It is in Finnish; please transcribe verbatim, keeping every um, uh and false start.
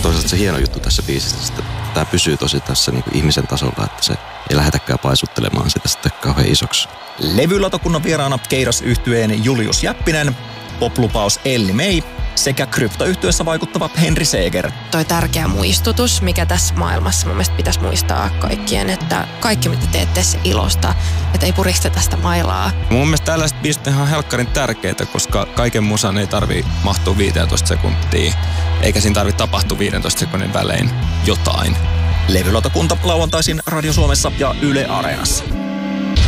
toisaalta se hieno juttu tässä biisissä, että tämä pysyy tosi tässä niin kuin ihmisen tasolla, että se ei lähdetäkään paisuttelemaan sitä sitten kauhean isoksi. Levylautakunnan vieraana Keiras-yhtyeen Julius Jäppinen, poplupaus Elli May sekä kryptoyhtyessä vaikuttava Henri Seeger. Toi tärkeä muistutus, mikä tässä maailmassa mun mielestä pitäisi muistaa kaikkien, että kaikki mitä teette se ilosta, että ei puristeta sitä mailaa. Mun mielestä tällaiset biisit on ihan helkkarin tärkeitä, koska kaiken musan ei tarvi mahtua viisitoista sekuntia, eikä siinä tarvi tapahtua viidentoista sekunnin välein jotain. Levylautakunta lauantaisin Radio Suomessa ja Yle Areenassa.